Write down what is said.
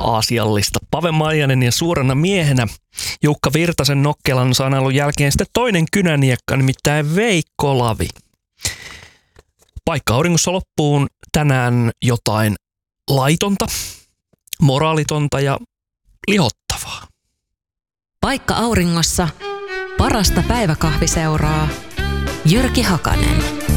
aasiallista. Pave Maijanen ja suurena miehenä Jukka Virtasen nokkelan sanailun jälkeen sitten toinen kynäniekka, nimittäin Veikko Lavi. Paikka auringossa loppuun tänään jotain laitonta, moraalitonta ja lihottavaa. Paikka auringossa parasta päiväkahviseuraa. Jyrki Hakanen.